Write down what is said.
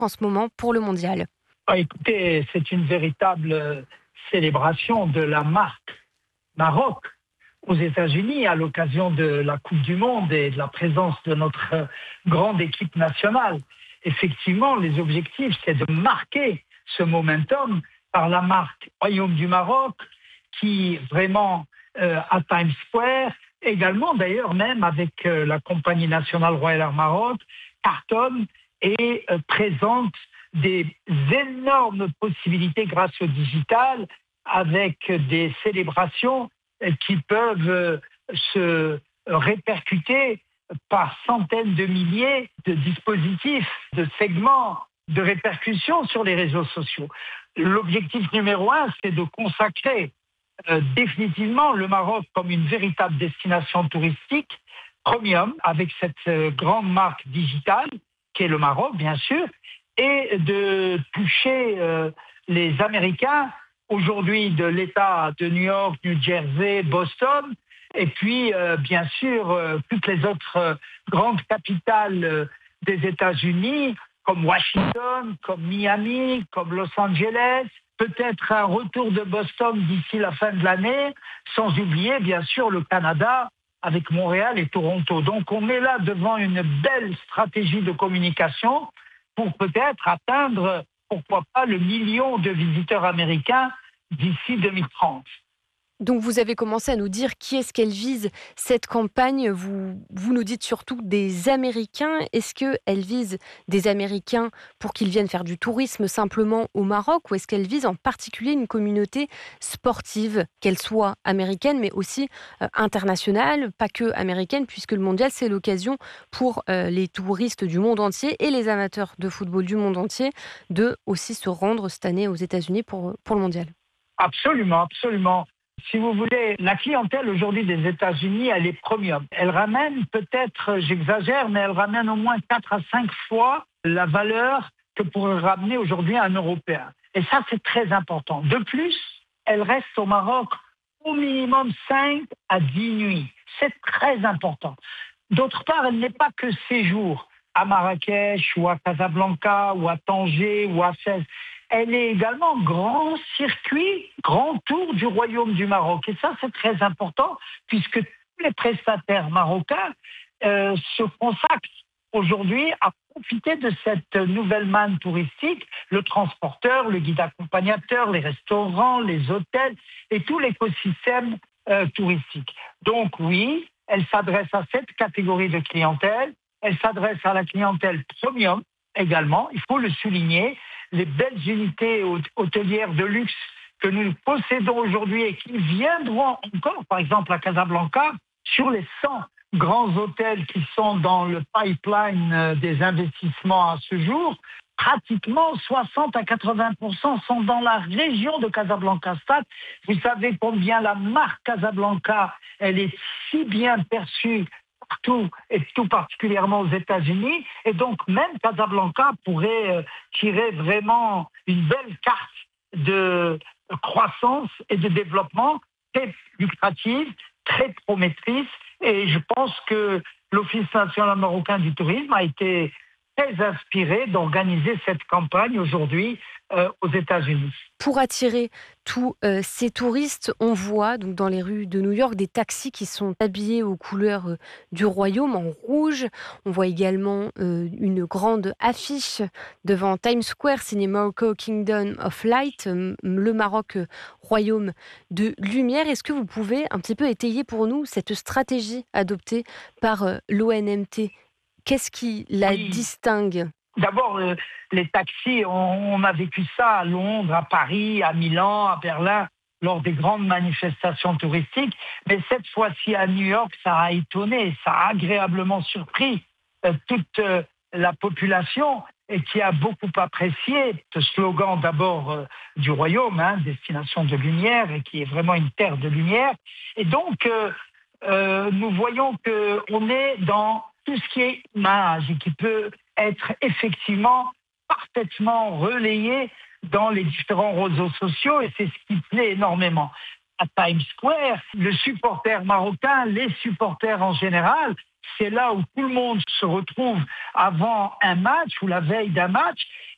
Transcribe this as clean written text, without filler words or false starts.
en ce moment pour le mondial? Écoutez, c'est une véritable célébration de la marque Maroc aux États-Unis à l'occasion de la Coupe du Monde et de la présence de notre grande équipe nationale. Effectivement, les objectifs, c'est de marquer ce momentum par la marque Royaume du Maroc qui vraiment à Times Square, également d'ailleurs même avec la compagnie nationale Royal Air Maroc, cartonne et présente des énormes possibilités grâce au digital avec des célébrations qui peuvent se répercuter par centaines de milliers de dispositifs, de segments, de répercussions sur les réseaux sociaux. L'objectif numéro un, c'est de consacrer définitivement le Maroc comme une véritable destination touristique premium avec cette grande marque digitale qui est le Maroc, bien sûr, et de toucher les Américains aujourd'hui de l'État de New York, New Jersey, Boston, et puis bien sûr toutes les autres grandes capitales des États-Unis, comme Washington, comme Miami, comme Los Angeles, peut-être un retour de Boston d'ici la fin de l'année, sans oublier bien sûr le Canada avec Montréal et Toronto. Donc on est là devant une belle stratégie de communication pour peut-être atteindre, pourquoi pas, le million de visiteurs américains d'ici 2030. Donc vous avez commencé à nous dire qui est-ce qu'elle vise cette campagne. Vous nous dites surtout des Américains. Est-ce qu'elle vise des Américains pour qu'ils viennent faire du tourisme simplement au Maroc ou est-ce qu'elle vise en particulier une communauté sportive, qu'elle soit américaine mais aussi internationale, pas que américaine puisque le mondial c'est l'occasion pour les touristes du monde entier et les amateurs de football du monde entier de aussi se rendre cette année aux États-Unis pour le mondial. Absolument, absolument. Si vous voulez, la clientèle aujourd'hui des États-Unis, elle est premium. Elle ramène peut-être, j'exagère, mais elle ramène au moins 4 à 5 fois la valeur que pourrait ramener aujourd'hui un Européen. Et ça, c'est très important. De plus, elle reste au Maroc au minimum 5 à 10 nuits. C'est très important. D'autre part, elle n'est pas que séjour à Marrakech ou à Casablanca ou à Tanger ou à Fès. Elle est également grand circuit, grand tour du Royaume du Maroc. Et ça, c'est très important puisque tous les prestataires marocains se consacrent aujourd'hui à profiter de cette nouvelle manne touristique, le transporteur, le guide accompagnateur, les restaurants, les hôtels et tout l'écosystème touristique. Donc oui, elle s'adresse à cette catégorie de clientèle. Elle s'adresse à la clientèle premium également, il faut le souligner. Les belles unités hôtelières de luxe que nous possédons aujourd'hui et qui viendront encore, par exemple à Casablanca, sur les 100 grands hôtels qui sont dans le pipeline des investissements à ce jour, pratiquement 60 à 80% sont dans la région de Casablanca-Stade. Vous savez combien la marque Casablanca, elle est si bien perçue partout et tout particulièrement aux États-Unis. Et donc même Casablanca pourrait tirer vraiment une belle carte de croissance et de développement très lucrative, très promettrice. Et je pense que l'Office national marocain du tourisme a été très inspiré d'organiser cette campagne aujourd'hui aux États-Unis. Pour attirer tous ces touristes, on voit donc dans les rues de New York des taxis qui sont habillés aux couleurs du royaume en rouge. On voit également une grande affiche devant Times Square signée Morocco Kingdom of Light, le Maroc royaume de lumière. Est-ce que vous pouvez un petit peu étayer pour nous cette stratégie adoptée par l'ONMT? Qu'est-ce qui la distingue? D'abord, les taxis, on a vécu ça à Londres, à Paris, à Milan, à Berlin, lors des grandes manifestations touristiques. Mais cette fois-ci à New York, ça a étonné, ça a agréablement surpris toute la population et qui a beaucoup apprécié ce slogan d'abord du royaume, destination de lumière, et qui est vraiment une terre de lumière. Et donc, nous voyons qu'on est dans tout ce qui est image et qui peut être effectivement parfaitement relayé dans les différents réseaux sociaux et c'est ce qui plaît énormément. À Times Square, le supporter marocain, les supporters en général, c'est là où tout le monde se retrouve avant un match ou la veille d'un match